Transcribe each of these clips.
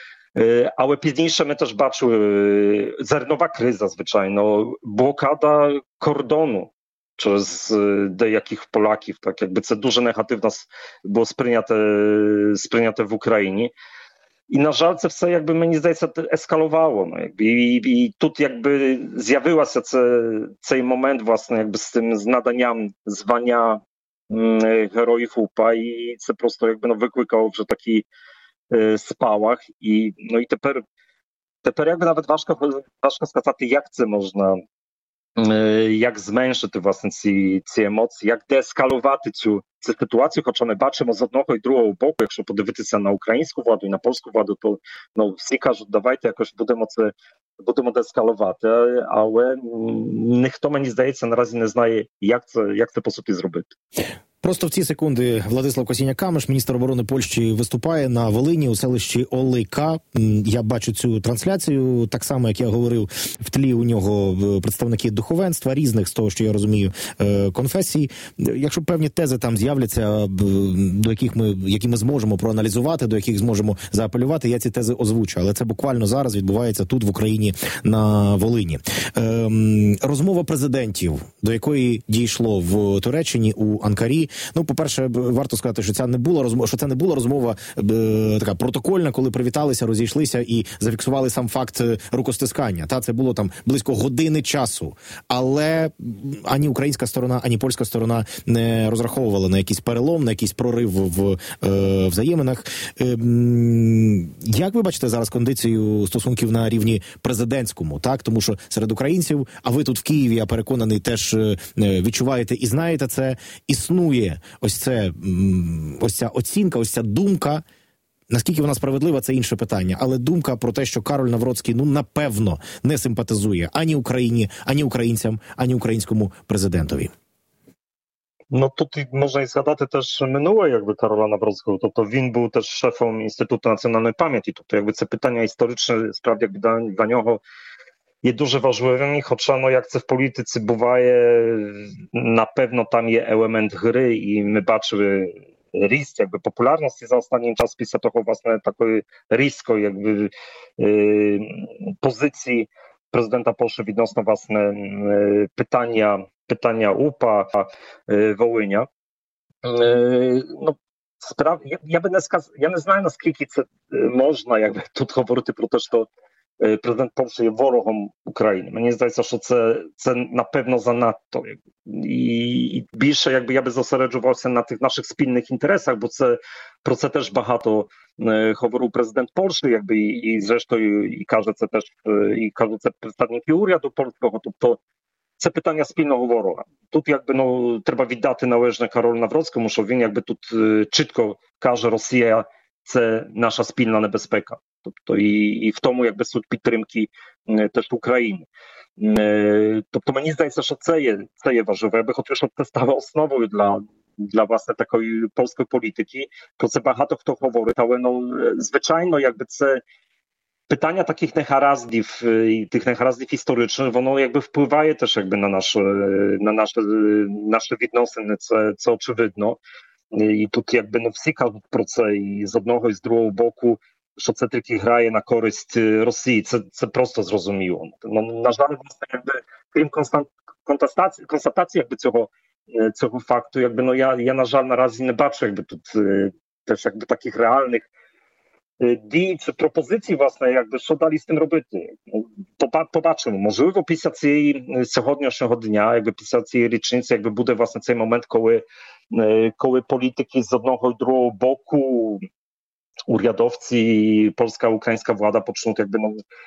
Але пізніше ми теж бачили зернова криза, звичайно, блокада кордону через деяких Поляків, так якби це дуже негативно було сприйняте в Україні. І, на жаль, це все, якби, мені здається, ескалувало. Ну, якби, і тут якби з'явився цей момент, власне, якби з цим з наданням звання Героїв УПА, і це просто якби викликало вже такий спалах. І, ну, і тепер якби навіть важко сказати, як це можна, як зменшити власне ці емоції, як деескалувати цю ситуацію, хоча ми бачимо з одного і другого боку, якщо подивитися на українську владу і на польську владу, то всі кажуть, давайте якось будемо деескалувати, але ніхто, мені здається, наразі не знає, як це по суті зробити. Просто в ці секунди Владислав Косіняк-Камиш, міністр оборони Польщі, виступає на Волині у селищі Олейка. Я бачу цю трансляцію, так само, як я говорив, в тлі у нього представники духовенства, різних, з того, що я розумію, конфесій. Якщо певні тези там з'являться, до які ми зможемо проаналізувати, до яких зможемо заапелювати, я ці тези озвучу. Але це буквально зараз відбувається тут, в Україні, на Волині. Розмова президентів, до якої дійшло в Туреччині, у Анкарі. Ну, по-перше, варто сказати, що це не була розмова така протокольна, коли привіталися, розійшлися і зафіксували сам факт рукостискання. Це було там близько години часу. Але ані українська сторона, ані польська сторона не розраховували на якийсь перелом, на якийсь прорив в взаєминах. Як ви бачите зараз кондицію стосунків на рівні президентському? Так, тому що серед українців, а ви тут в Києві, я переконаний, теж відчуваєте і знаєте це, існує ось ця оцінка, ось ця думка. Наскільки вона справедлива, це інше питання. Але думка про те, що Кароль Навроцький, напевно, не симпатизує ані Україні, ані українцям, ані українському президентові. Тут можна і згадати теж минуле, якби, Кароля Навроцького. Тобто він був теж шефом Інституту національної пам'яті. Тобто, якби це питання історичне, справді, якби для нього є дуже важливим, хоча, як це в політиці буває, напевно, там є елемент гри, і ми бачили ріст, якби, популярності за останнім часом після того, власне, такої різкої, якби, позиції президента Польщі відносно, власне, питання УПА, Волиня. Я би не сказав, я не знаю, наскільки це можна, якби, тут говорити про те, що президент Польщі є ворогом України. Мені здається, що це напевно занадто. І більше, якби, я би зосереджувався на тих наших спільних інтересах, бо про це теж багато говорив президент Польщі, якби, і зрештою, і кажуть це представники уряду польського. Тобто це питання спільного ворога. Тут, якби, треба віддати належне Каролю Навроцькому, що він, якби, тут чітко каже: Росія – це наша спільна небезпека. Тобто і в тому, якби, суть підтримки теж України. Тобто мені здається, що це є важливо. Я би хотів, щоб це стало основою для власне такої польської політики. Про це багато хто говорить, але звичайно, якби, це питання таких негараздів і тих негараздів історичних, воно якби впливає теж, якби, на наші відносини. Це очевидно. І тут, якби, всі кажуть про це і з одного, і з другого боку, що це тільки грає на користь Росії. Це просто зрозуміло. На жаль, власне, якби, крім констатації, якби, цього факту, якби, я, на жаль, наразі не бачу, якби, тут теж, якби, таких реальних дій чи пропозицій, власне, якби, що далі з тим робити. Побачимо. Можливо, після сьогоднішнього дня, якби, після цієї річниці, якби, буде, власне, цей момент, коли політики з одного і другого боку, урядовці, польська, українська влада почнуть, якби,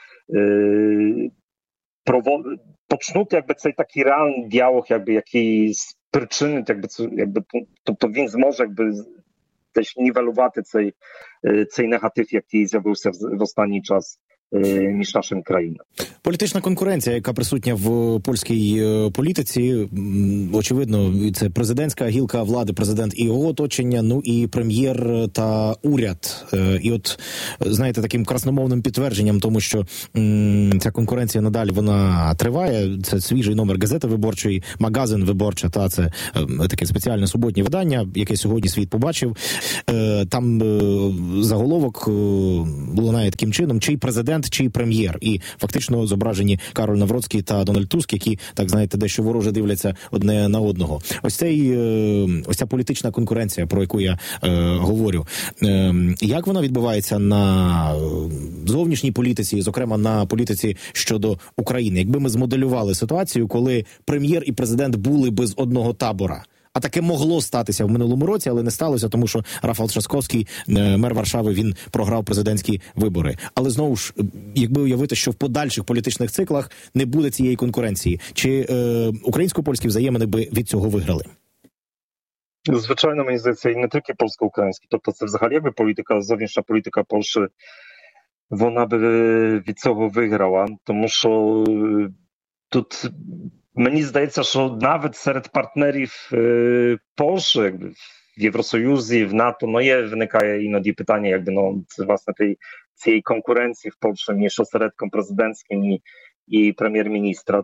почнуть, якби, цей такий реальний діалог, якби, який спричинить, тобто він зможе, якби, теж нівелювати цей негатив, який з'явився в останній час між нашими країнами. Політична конкуренція, яка присутня в польській політиці, очевидно, це президентська гілка влади, президент і його оточення, ну і прем'єр та уряд. І от, знаєте, таким красномовним підтвердженням тому, що ця конкуренція надалі вона триває. Це свіжий номер газети виборчої, магазин виборча, та це таке спеціальне суботнє видання, яке сьогодні світ побачив. Там заголовок лунає таким чином: чий президент, чий прем'єр. І фактично зображені Кароль Навроцький та Дональд Туск, які, так знаєте, дещо вороже дивляться одне на одного. Ось ця політична конкуренція, про яку я говорю. Як вона відбувається на зовнішній політиці, зокрема на політиці щодо України? Якби ми змоделювали ситуацію, коли прем'єр і президент були би з одного табора, а таке могло статися в минулому році, але не сталося, тому що Рафал Трzaskowski, мер Варшави, він програв президентські вибори. Але знову ж, якби уявити, що в подальших політичних циклах не буде цієї конкуренції, чи українсько-польські взаємини би від цього виграли? Звичайно, мені здається, і не тільки польсько-українські. Тобто це взагалі якби політика, зовнішня політика Польщі, вона би від цього виграла. Тому що тут мені здається, що навіть серед партнерів Польщі, якби в Євросоюзі, в НАТО, виникає іноді питання, якби, це власне цієї конкуренції в Польщі між осередком президентським і прем'єр-міністра.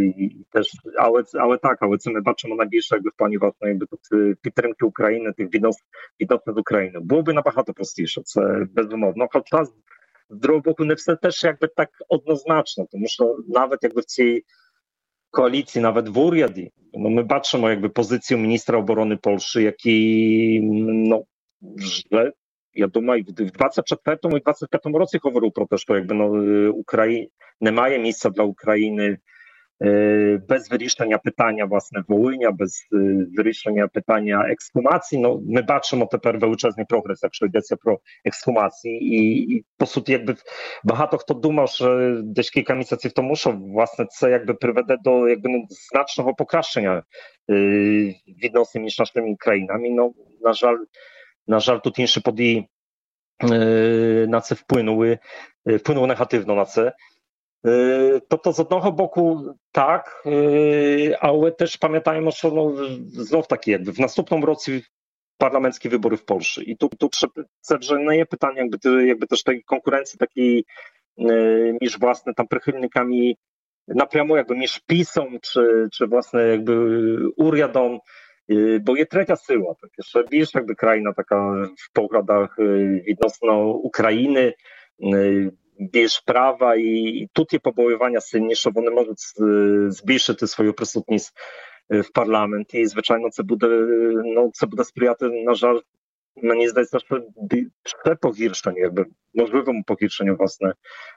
Але це ми бачимо найбільше якби в плані власне, якби тут підтримки України, тих відносин з Україною. Було би набагато простіше, це безумовно. Хоча з другого боку не все теж якби так однозначно, тому що навіть якби в цій коаліції, навіть в уряді, ми бачимо якби позицію міністра оборони Польщі, який, вже, я думаю, в 24-му і 25-му році говорив про те, що якби немає місця для України без вирішення питання власне Волиня, без вирішення питання ексхумації. Ми бачимо тепер величезний прогрес, якщо йдеться про ексхумації. І по суті, якби багато хто думав, що десь кілька місяців тому, що власне це якби приведе до значного покращення відносин між нашими країнами. На жаль, тут інші події на це вплинули негативно на це. Тобто з одного боку так, але теж пам'ятаємо, що знов таки, якби в наступному році парламентські вибори в Польщі. І тут це вже не є питання, якби теж такої конкуренції такій між власне там прихильниками напряму, якби між ПiS-ом чи власне якби урядом. Бо є третя сила, таке ще більш якби країна така в поглядах відносно України, більш права, і тут є побоювання сильні, що вони можуть збільшити свою присутність в парламенті. І, звичайно, це буде сприяти, на жаль, мені здається, що ще погіршенню, якби можливому погіршенню, власне,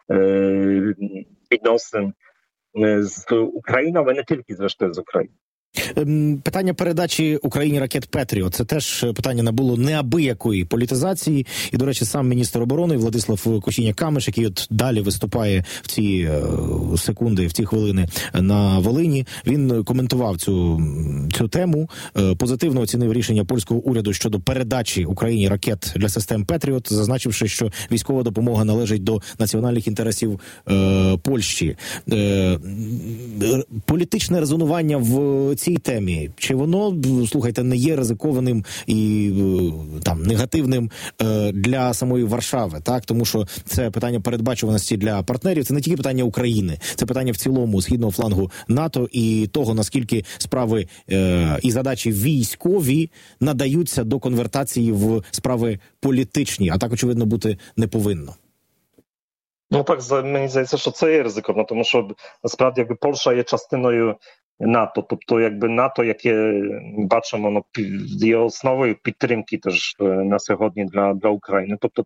відносин з Україною, але не тільки, зрештою, з Україною. Питання передачі Україні ракет «Петріот» – це теж питання набуло неабиякої політизації. І, до речі, сам міністр оборони Владислав Косіня-Камиш, який от далі виступає в ці секунди, в ці хвилини на Волині, він коментував цю тему, позитивно оцінив рішення польського уряду щодо передачі Україні ракет для систем «Петріот», зазначивши, що військова допомога належить до національних інтересів Польщі. Політичне резонування в цій темі, чи воно, слухайте, не є ризикованим і там негативним для самої Варшави, так? Тому що це питання передбачуваності для партнерів, це не тільки питання України, це питання в цілому східного флангу НАТО і того, наскільки справи і задачі військові надаються до конвертації в справи політичні, а так, очевидно, бути не повинно. Так, мені здається, що це є ризиковано, тому що насправді якби Польща є частиною НАТО, тобто якби НАТО, яке бачимо, є основою підтримки теж на сьогодні для України. Тобто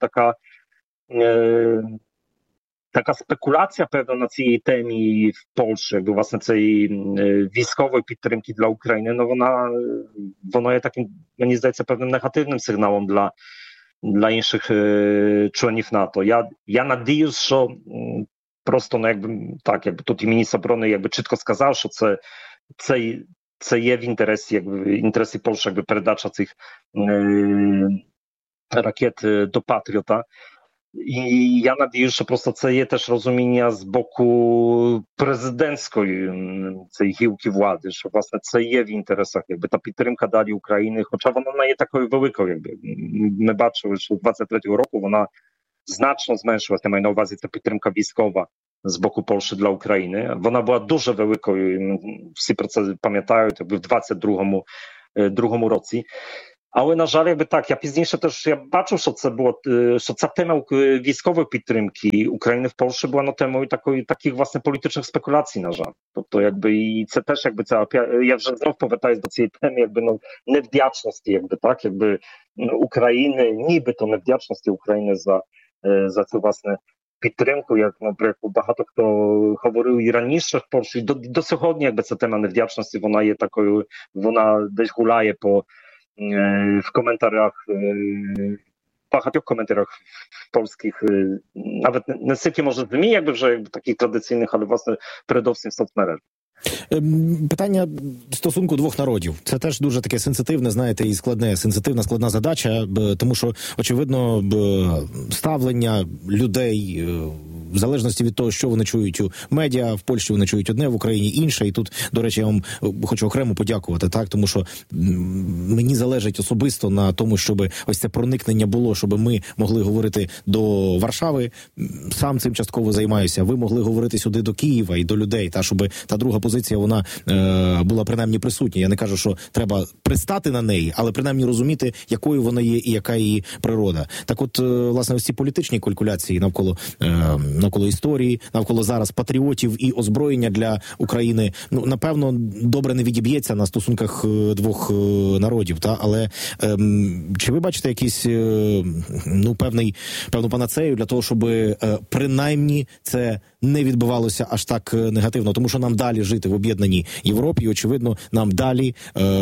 така спекуляція, певно, на цій темі в Польщі, якби власне цієї військової підтримки для України, вона є таким, мені здається, певним негативним сигналом для інших членів НАТО. Я надіюсь, що просто, якби тут і міністр оборони якби чітко сказав, що це є в інтересі Польщі, якби передача цих ракет до Патріота. І я надіюсь, що просто це є теж розуміння з боку президентської цієї гілки влади, що власне це є в інтересах, якби та підтримка далі України, хоча вона не є такою великою, якби ми бачили, що 23-го року вона значно зменшилася, маю на увазі ця підтримка військова з боку Польщі для України. Вона була дуже великою, всі про це пам'ятають, якби в 22-му році. Але, на жаль, якби так, я пізніше теж бачив, що це було, що ця тема військової підтримки України в Польщі була темою таких власне політичних спекуляцій, на жаль. Тобто, якби і це теж якби ця, я вже знов повертаюсь до цієї теми, якби невдячності, якби так, якби України, нібито невдячності України за цю власне підтримку, як, наприклад, багато хто говорив і раніше в Польщі, до сьогодні, якби ця тема невдячності, вона є такою, вона десь гуляє в коментарях, багатьох коментарях polskich, nawet не стільки, може, ЗМІ, якби вже таких традиційних, але, власне, передовсім в соцмережах. Питання стосунку двох народів. Це теж дуже таке сенситивне, знаєте, і складна задача, тому що, очевидно, ставлення людей, в залежності від того, що вони чують у медіа, в Польщі вони чують одне, в Україні інше. І тут, до речі, я вам хочу окремо подякувати, так, тому що мені залежить особисто на тому, щоб ось це проникнення було, щоб ми могли говорити до Варшави. Сам цим частково займаюся. Ви могли говорити сюди до Києва і до людей, та щоб та друга позиція, вона була принаймні присутня. Я не кажу, що треба пристати на неї, але принаймні розуміти, якою вона є і яка її природа. Так от, власне, ось ці політичні калькуляції навколо історії, навколо зараз патріотів і озброєння для України, ну, напевно, добре не відіб'ється на стосунках двох народів, та? Але чи ви бачите якісь, певну панацею для того, щоб принаймні це не відбувалося аж так негативно, тому що нам далі жити в об'єднаній Європі, і, очевидно, нам далі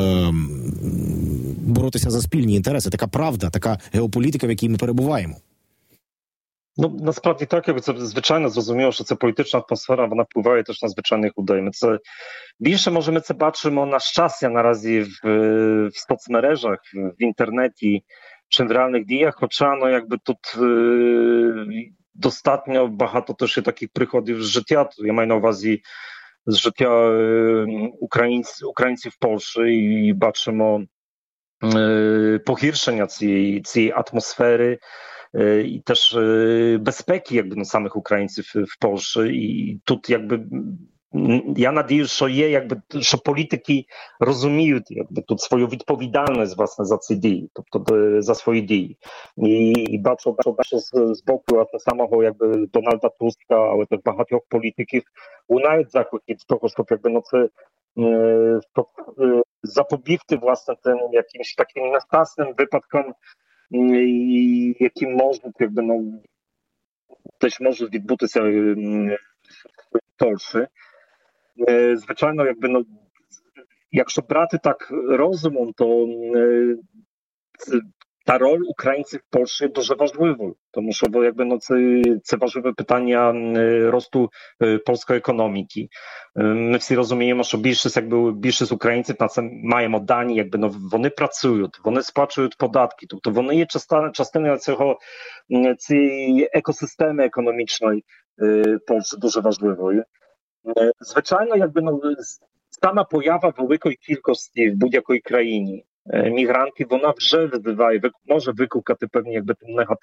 боротися за спільні інтереси. Така правда, така геополітика, в якій ми перебуваємо. Ну, насправді так, якби це звичайно зрозуміло, що це політична атмосфера, вона впливає теж на звичайних людей. Ми це бачимо на щастя наразі в соцмережах, в інтернеті, чи в реальних діях, хоча, якби тут достатньо багато теж є таких прикладів з життя, я маю на увазі з життя українців в Польщі, і бачимо погіршення цієї атмосфери і теж безпеки якби самих українців в Польщі. І тут якби я надіюсь, що є якби, що політики розуміють якби тут свою відповідальність власне за ці дії, тобто за свої дії. І бачу з боку самого якби Дональда Туска, але теж багатьох політиків лунають заклики з того, щоб якби це запобігти власне тим якимось таким нещасним випадкам, які можуть якби теж можуть відбутися в Польщі. Звичайно, якби якщо брати так розумом, то та роль українців в Польщі дуже важливою, тому що якби це важливе питання росту польської економіки. Ми всі розуміємо, що більшість українців на це маємо дані, якби вони працюють, вони сплачують податки, тобто вони є частиною цієї екосистеми економічної Польщі дуже важливою. Звичайно, якби сама поява великої кількості в будь-якій країні мігрантів, вона вже може викликати певні якби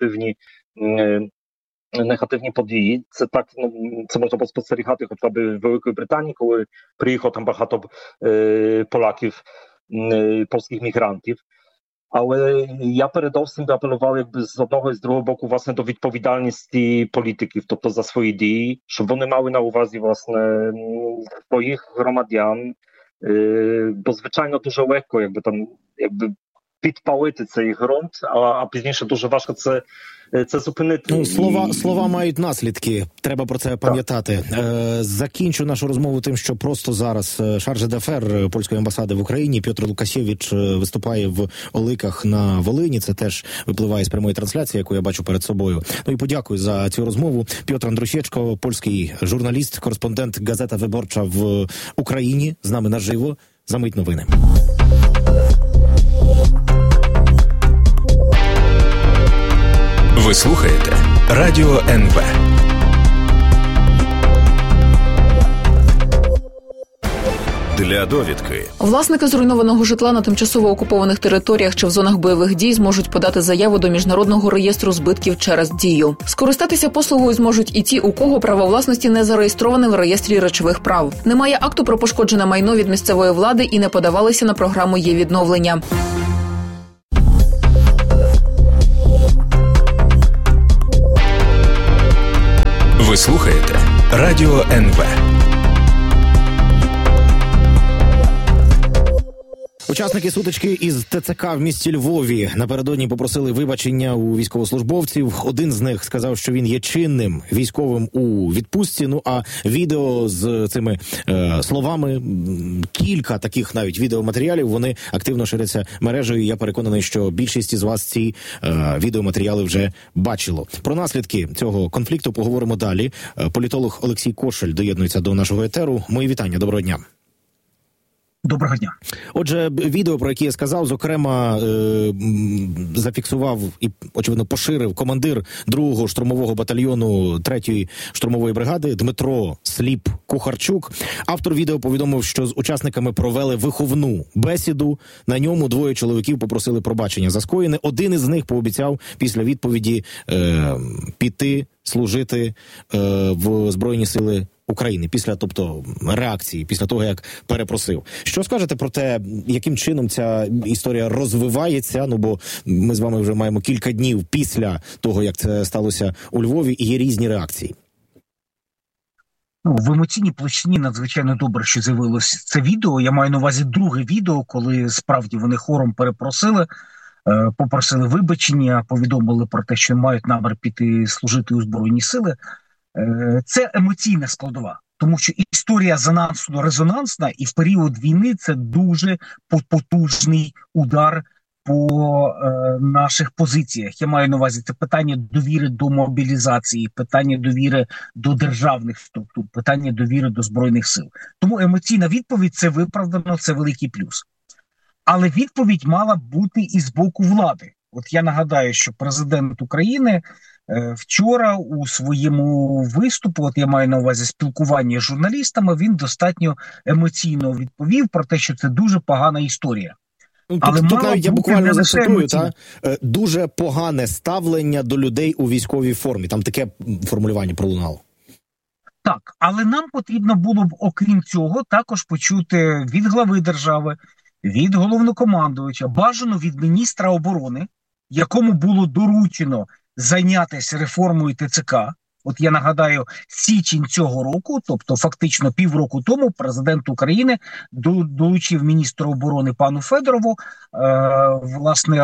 негативні події. Це так, це можна спостерігати хоча б в Великій Британії, коли приїхало там багато Полаків, польських мігрантів. Але я передовсім би апелював якби з одного і з другого боку власне до відповідальності політиків, тобто за свої дії, щоб вони мали на увазі власне своїх громадян, бо звичайно дуже легко якби підпалити цей ґрунт, а пізніше дуже важко це зупинити. Слова мають наслідки, треба про це пам'ятати. Закінчу нашу розмову тим, що просто зараз шарже д'афер польської амбасади в Україні Пьотр Лукасєвич виступає в Оликах на Волині. Це теж випливає з прямої трансляції, яку я бачу перед собою. Ну і подякую за цю розмову. Пьотр Андрущечко, польський журналіст, кореспондент «Газета Виборча» в Україні, з нами наживо. За мить новини. Ви слухаєте Радіо НВ. Для довідки. Власники зруйнованого житла на тимчасово окупованих територіях чи в зонах бойових дій зможуть подати заяву до Міжнародного реєстру збитків через Дію. Скористатися послугою зможуть і ті, у кого право власності не зареєстроване в реєстрі речових прав. Немає акту про пошкоджене майно від місцевої влади і не подавалися на програму «Є-відновлення». Ви слухаєте Радіо НВ. Учасники сутички із ТЦК в місті Львові напередодні попросили вибачення у військовослужбовців. Один з них сказав, що він є чинним військовим у відпустці. Ну а відео з цими словами, кілька таких навіть відеоматеріалів, вони активно ширяться мережею. Я переконаний, що більшість із вас ці відеоматеріали вже бачило. Про наслідки цього конфлікту поговоримо далі. Політолог Олексій Кошель доєднується до нашого етеру. Мої вітання, доброго дня. Доброго дня. Отже, відео, про яке я сказав, зокрема, зафіксував і, очевидно, поширив командир 2-го штурмового батальйону 3-ї штурмової бригади Дмитро Сліп-Кухарчук. Автор відео повідомив, що з учасниками провели виховну бесіду. На ньому 2 чоловіків попросили пробачення за скоєне. Один із них пообіцяв після відповіді піти служити в Збройні сили України, тобто реакції, після того, як перепросив. Що скажете про те, яким чином ця історія розвивається? Ну, бо ми з вами вже маємо кілька днів після того, як це сталося у Львові, і є різні реакції. В емоційній площині надзвичайно добре, що з'явилось це відео. Я маю на увазі друге відео, коли справді вони хором перепросили, попросили вибачення, повідомили про те, що мають намір піти служити у Збройні сили. Це емоційна складова, тому що історія занадто резонансна, і в період війни це дуже потужний удар по наших позиціях. Я маю на увазі це питання довіри до мобілізації, питання довіри до державних структур, питання довіри до Збройних сил. Тому емоційна відповідь – це виправдано, це великий плюс. Але відповідь мала бути і з боку влади. От я нагадаю, що президент України вчора у своєму виступу, от я маю на увазі спілкування з журналістами, він достатньо емоційно відповів про те, що це дуже погана історія. Але тут навіть я буквально зацитую, дуже погане ставлення до людей у військовій формі. Там таке формулювання пролунало. Так, але нам потрібно було б, окрім цього, також почути від глави держави, від головнокомандувача, бажано від міністра оборони, якому було доручено зайнятися реформою ТЦК. От я нагадаю, січень цього року, тобто фактично півроку тому, президент України долучив міністру оборони пану Федорову власне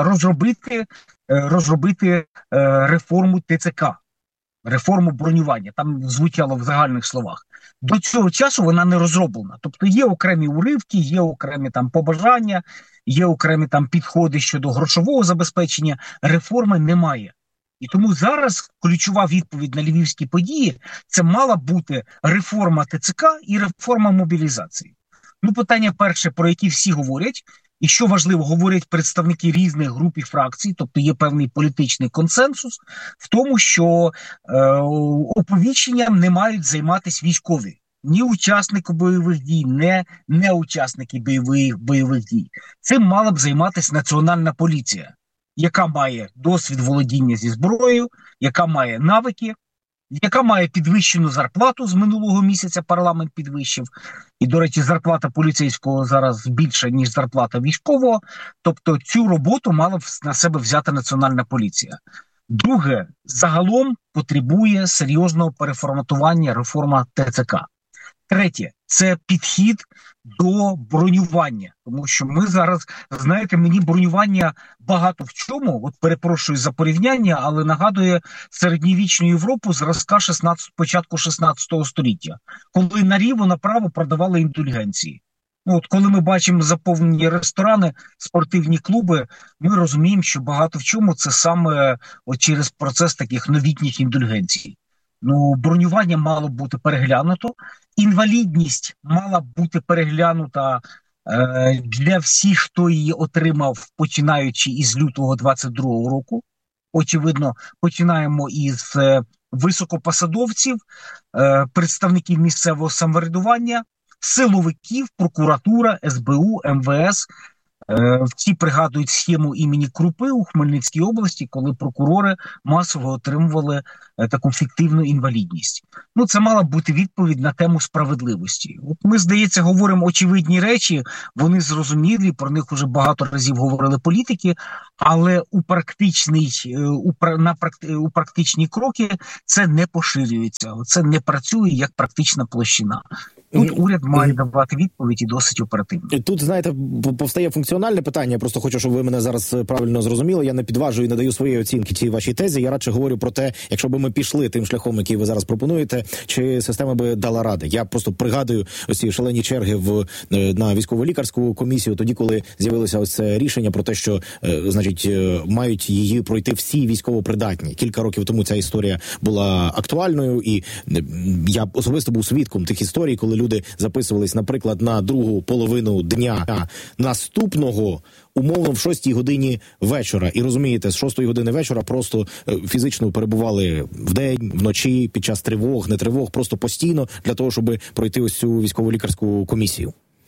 розробити реформу ТЦК, реформу бронювання. Там звучало в загальних словах. До цього часу вона не розроблена. Тобто є окремі уривки, є окремі там побажання, є окремі там підходи щодо грошового забезпечення. Реформи немає. І тому зараз ключова відповідь на львівські події – це мала бути реформа ТЦК і реформа мобілізації. Ну, питання перше, про які всі говорять, і що важливо, говорять представники різних груп і фракцій, тобто є певний політичний консенсус в тому, що оповіщенням не мають займатися військові. Ні учасники бойових дій, не учасники бойових дій. Цим мала б займатися Національна поліція, яка має досвід володіння зі зброєю, яка має навики, яка має підвищену зарплату. З минулого місяця парламент підвищив. І, до речі, зарплата поліцейського зараз більша, ніж зарплата військового. Тобто цю роботу мала б на себе взяти Національна поліція. Друге, загалом потребує серйозного переформатування реформа ТЦК. Третє – це підхід до бронювання. Тому що ми зараз, знаєте, мені бронювання багато в чому, от перепрошую за порівняння, але нагадує середньовічну Європу зразка початку 16 століття, коли наліво-направо продавали індульгенції. Ну, от коли ми бачимо заповнені ресторани, спортивні клуби, ми розуміємо, що багато в чому це саме от через процес таких новітніх індульгенцій. Ну, бронювання мало бути переглянуто, інвалідність мала бути переглянута для всіх, хто її отримав, починаючи із лютого 22-го року. очевидно, починаємо із високопосадовців, представників місцевого самоврядування, силовиків, прокуратура, СБУ, МВС. Всі пригадують схему імені Крупи у Хмельницькій області, коли прокурори масово отримували таку фіктивну інвалідність. Ну, це мала бути відповідь на тему справедливості. От ми, здається, говоримо очевидні речі, вони зрозумілі, про них уже багато разів говорили політики, але у практичні кроки це не поширюється, це не працює як практична площина. Тут уряд має давати відповіді досить оперативно. Тут, знаєте, повстає функціональне питання. Я просто хочу, щоб ви мене зараз правильно зрозуміли. Я не підважую і не даю своєї оцінки цій вашій тезі. Я радше говорю про те, якщо б ми пішли тим шляхом, який ви зараз пропонуєте, чи система би дала ради. Я просто пригадую ось ці шалені черги на військово-лікарську комісію, тоді, коли з'явилося ось це рішення про те, що, значить, мають її пройти всі військово-придатні. Кілька років тому ця історія була актуальною, і я особисто був свідком тих історій, коли люди записувались, наприклад, на другу половину дня наступного, умовно, в 6 годині вечора. І розумієте, з 6 години вечора просто фізично перебували вдень, вночі, під час тривог, не тривог, просто постійно для того, щоб пройти ось цю військово-лікарську комісію.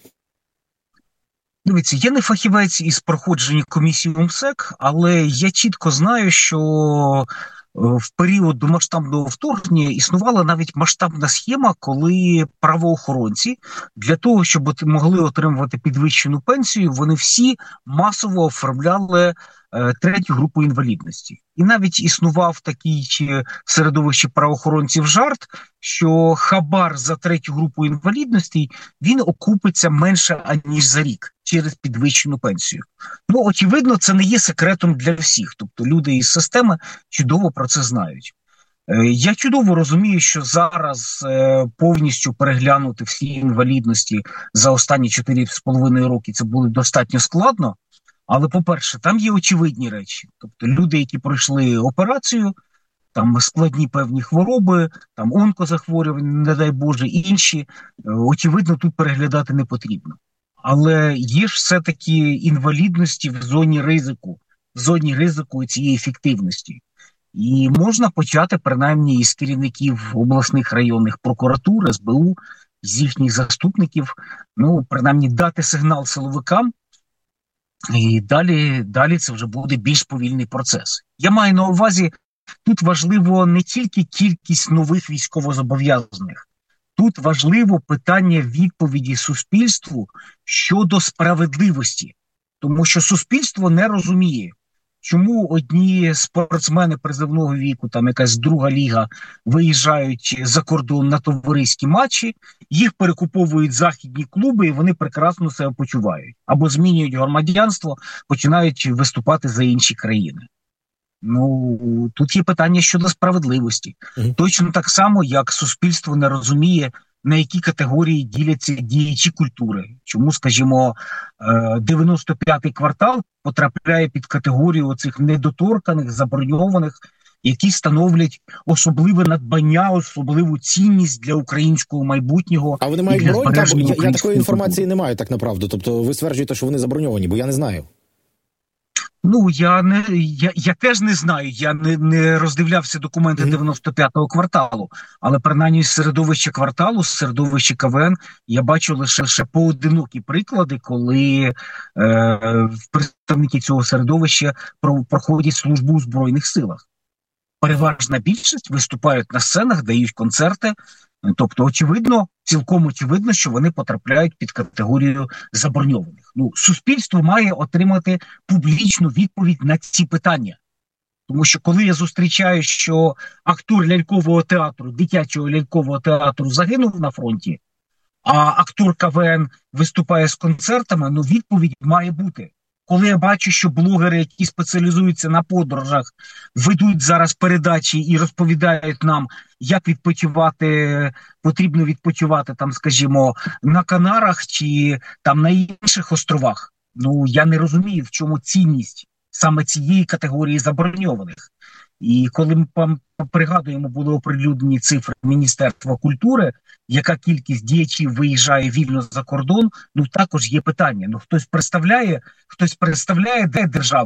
Дивіться, я не фахівець із проходження комісії МСЕК, але я чітко знаю, що в період до масштабного вторгнення існувала навіть масштабна схема, коли правоохоронці для того, щоб могли отримувати підвищену пенсію, вони всі масово оформляли третю групу інвалідності. І навіть існував такий середовище правоохоронців жарт, що хабар за третю групу інвалідності, він окупиться менше, аніж за рік через підвищену пенсію. Ну, очевидно, це не є секретом для всіх. Тобто люди із системи чудово про це знають. Я чудово розумію, що зараз повністю переглянути всі інвалідності за останні 4,5 роки це було достатньо складно. Але, по-перше, там є очевидні речі. Тобто люди, які пройшли операцію, там складні певні хвороби, там онкозахворювання, не дай Боже, інші, очевидно, тут переглядати не потрібно. Але є ж все-таки інвалідності в зоні ризику цієї ефективності. І можна почати, принаймні, із керівників обласних районних прокуратур, СБУ, з їхніх заступників, ну, принаймні, дати сигнал силовикам, і далі це вже буде більш повільний процес. Я маю на увазі, тут важливо не тільки кількість нових військовозобов'язаних, тут важливо питання відповіді суспільству щодо справедливості. Тому що суспільство не розуміє, чому одні спортсмени призовного віку, там якась друга ліга, виїжджають за кордон на товариські матчі, їх перекуповують західні клуби і вони прекрасно себе почувають. Або змінюють громадянство, починають виступати за інші країни. Ну, тут є питання щодо справедливості. Точно так само, як суспільство не розуміє, на які категорії діляться діячі культури. Чому, скажімо, 95-й квартал потрапляє під категорію оцих недоторканих, заброньованих, які становлять особливе надбання, особливу цінність для українського майбутнього. А вони мають бронь? Я такої інформації не маю, так направду. Тобто ви стверджуєте, що вони заброньовані, бо я не знаю. Ну, я теж не знаю, я не роздивлявся документи 95-го кварталу, але принаймні з середовища кварталу, з середовища КВН, я бачу лише поодинокі приклади, коли представники цього середовища проходять службу у Збройних силах. Переважна більшість виступають на сценах, дають концерти, тобто очевидно, цілком очевидно, що вони потрапляють під категорію заброньованих. Ну, суспільство має отримати публічну відповідь на ці питання. Тому що коли я зустрічаю, що актор лялькового театру, дитячого лялькового театру загинув на фронті, а актор КВН виступає з концертами, ну відповідь має бути. Коли я бачу, що блогери, які спеціалізуються на подорожах, ведуть зараз передачі і розповідають нам, як відпочивати, потрібно відпочивати, там, скажімо, на Канарах чи там на інших островах. Ну, я не розумію, в чому цінність саме цієї категорії заброньованих. І коли ми пригадуємо, були оприлюднені цифри Міністерства культури, яка кількість діячів виїжджає вільно за кордон, ну також є питання. Ну хтось представляє державу,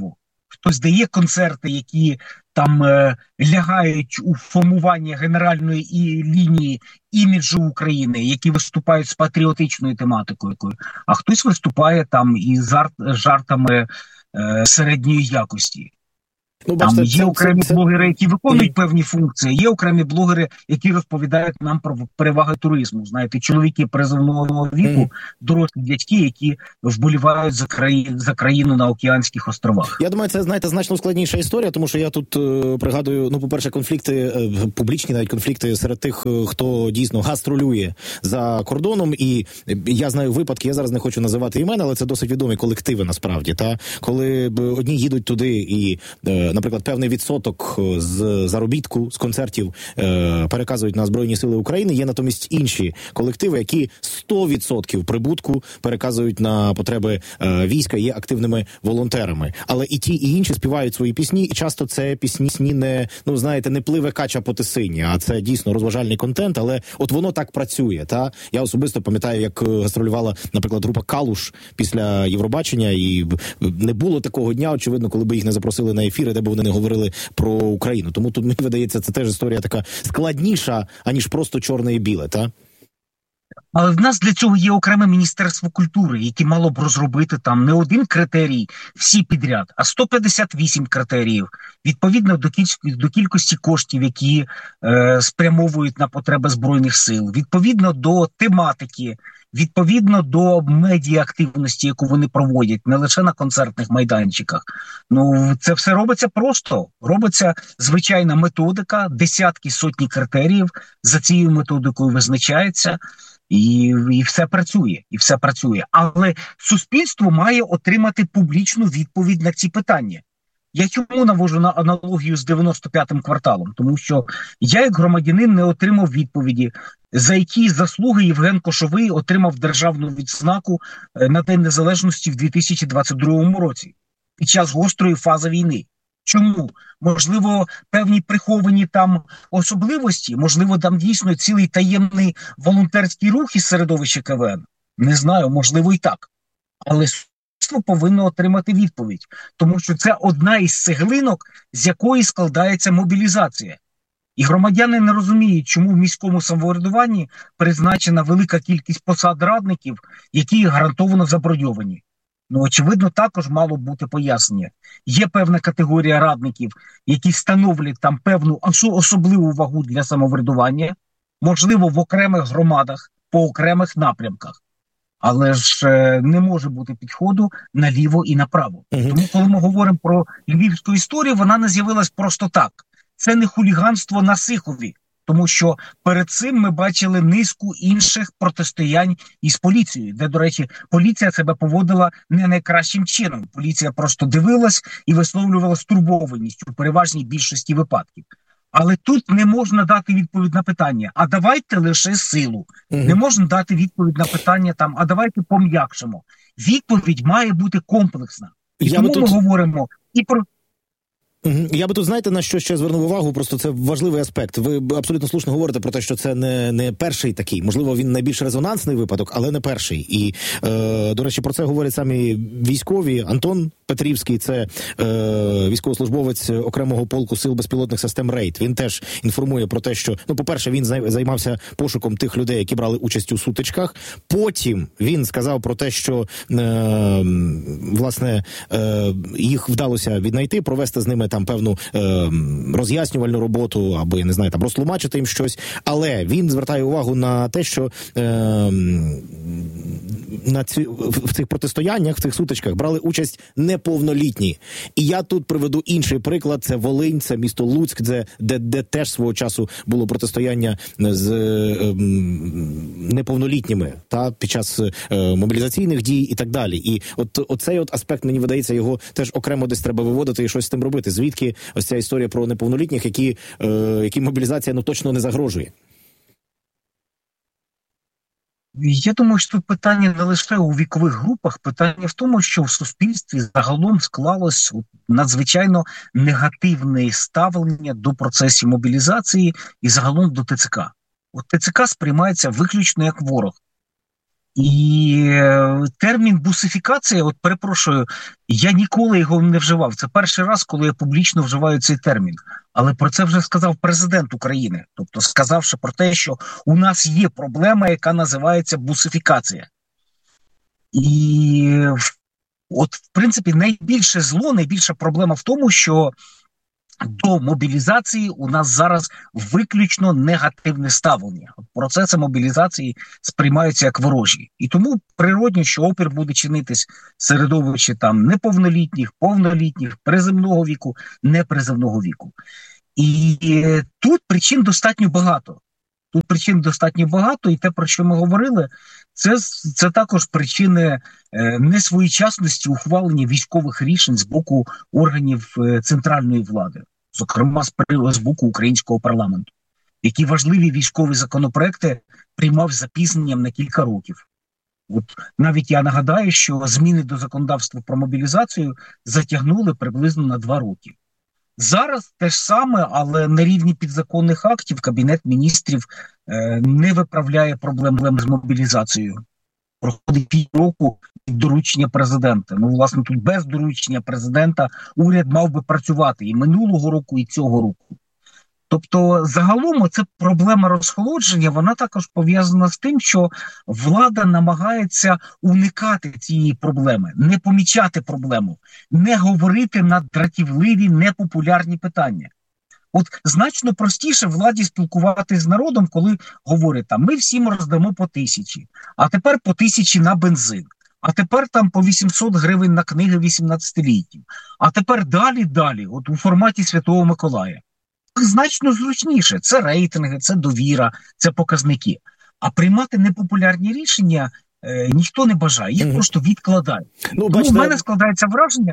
хтось дає концерти, які там лягають у формування генеральної лінії іміджу України, які виступають з патріотичною тематикою, а хтось виступає там із жартами середньої якості. Ну, там бачите, є окремі блогери, які виконують певні функції, є окремі блогери, які розповідають нам про переваги туризму. Знаєте, чоловіки призовного віку, дорослі дядьки, які вболівають за країну на Океанських островах. Я думаю, це, знаєте, значно складніша історія, тому що я тут пригадую, ну, по-перше, конфлікти, публічні навіть конфлікти серед тих, хто дійсно гастролює за кордоном, і я знаю випадки, я зараз не хочу називати імена, але це досить відомі колективи насправді, та коли одні їдуть туди і наприклад, певний відсоток з заробітку, з концертів переказують на Збройні Сили України. Є натомість інші колективи, які 100% прибутку переказують на потреби війська, є активними волонтерами. Але і ті, і інші співають свої пісні, і часто це пісні не, ну, знаєте, не пливе кача по тисині, а це дійсно розважальний контент, але от воно так працює, та? Я особисто пам'ятаю, як гастролювала, наприклад, група «Калуш» після Євробачення, і не було такого дня, очевидно, коли б їх не запросили на ефіри, де б вони не говорили про Україну. Тому тут, мені видається, це теж історія така складніша, аніж просто чорне і біле, та? Але в нас для цього є окреме Міністерство культури, яке мало б розробити там не один критерій всі підряд, а 158 критеріїв, відповідно до кількості коштів, які спрямовують на потреби Збройних сил, відповідно до тематики, відповідно до медіа-активності, яку вони проводять, не лише на концертних майданчиках. Ну, це все робиться просто. Робиться звичайна методика, десятки, сотні критеріїв, за цією методикою визначається, і все працює. Але суспільство має отримати публічну відповідь на ці питання. Я чому навожу на аналогію з 95-м кварталом? Тому що я, як громадянин, не отримав відповіді, за які заслуги Євген Кошовий отримав державну відзнаку на День Незалежності в 2022 році, під час гострої фази війни. Чому? Можливо, певні приховані там особливості, можливо, там дійсно цілий таємний волонтерський рух із середовища КВН. Не знаю, можливо і так. Але суспільство повинно отримати відповідь, тому що це одна із цеглинок, з якої складається мобілізація. І громадяни не розуміють, чому в міському самоврядуванні призначена велика кількість посад радників, які гарантовано заброньовані. Ну, очевидно, також мало бути пояснення. Є певна категорія радників, які становлять там певну особливу вагу для самоврядування, можливо, в окремих громадах, по окремих напрямках. Але ж не може бути підходу наліво і направо. Тому, коли ми говоримо про львівську історію, вона не з'явилась просто так. Це не хуліганство на Сихові, тому що перед цим ми бачили низку інших протистоянь із поліцією, де, до речі, поліція себе поводила не найкращим чином. Поліція просто дивилась і висловлювала стурбованість у переважній більшості випадків. Але тут не можна дати відповідь на питання, а давайте лише силу. Не можна дати відповідь на питання там, а давайте пом'якшимо. Відповідь має бути комплексна. І тому ми говоримо і про... Я би тут, знаєте, на що ще звернув увагу, просто це важливий аспект. Ви абсолютно слушно говорите про те, що це не перший такий, можливо, він найбільш резонансний випадок, але не перший. І, до речі, про це говорять самі військові. Антон Петрівський, це військовослужбовець окремого полку сил безпілотних систем «Рейд». Він теж інформує про те, що, ну, по-перше, він займався пошуком тих людей, які брали участь у сутичках. Потім він сказав про те, що, власне, їх вдалося віднайти, провести з ними там певну роз'яснювальну роботу, або, я не знаю, там розтлумачити їм щось, але він звертає увагу на те, що в цих протистояннях, в цих сутичках брали участь неповнолітні. І я тут приведу інший приклад, це Волинь, це місто Луцьк, де теж свого часу було протистояння з неповнолітніми, та, під час мобілізаційних дій і так далі. І оцей аспект, мені видається, його теж окремо десь треба виводити і щось з тим робити. Звідки ось ця історія про неповнолітніх, які мобілізація точно не загрожує? Я думаю, що тут питання не лише у вікових групах, питання в тому, що в суспільстві загалом склалось надзвичайно негативне ставлення до процесів мобілізації і загалом до ТЦК. От ТЦК сприймається виключно як ворог. І термін бусифікація, от перепрошую, я ніколи його не вживав. Це перший раз, коли я публічно вживаю цей термін. Але про це вже сказав президент України. Тобто сказавши про те, що у нас є проблема, яка називається бусифікація. І от, в принципі, найбільше зло, найбільша проблема в тому, що до мобілізації у нас зараз виключно негативне ставлення. Процеси мобілізації сприймаються як ворожі. І тому природно, що опір буде чинитись в середовищі там неповнолітніх, повнолітніх, приземного віку, неприземного віку. І тут причин достатньо багато. І те, про що ми говорили, це також причини несвоєчасності ухвалення військових рішень з боку органів центральної влади, зокрема з боку українського парламенту, які важливі військові законопроекти приймав з запізненням на кілька років. От навіть я нагадаю, що зміни до законодавства про мобілізацію затягнули приблизно на 2 роки. Зараз те ж саме, але на рівні підзаконних актів Кабінет міністрів не виправляє проблем з мобілізацією. Проходить півроку від доручення президента. Ну, власне, тут без доручення президента уряд мав би працювати і минулого року, і цього року. Тобто, загалом, це проблема розхолодження, вона також пов'язана з тим, що влада намагається уникати цієї проблеми, не помічати проблему, не говорити на дратівливі, непопулярні питання. От значно простіше владі спілкуватися з народом, коли говорять, там, ми всім роздамо по 1000, а тепер по 1000 на бензин, а тепер там по 800 гривень на книги 18-літнім, а тепер далі, от у форматі Святого Миколая. Значно зручніше. Це рейтинги, це довіра, це показники. А приймати непопулярні рішення ніхто не бажає, їх просто відкладають. У мене складається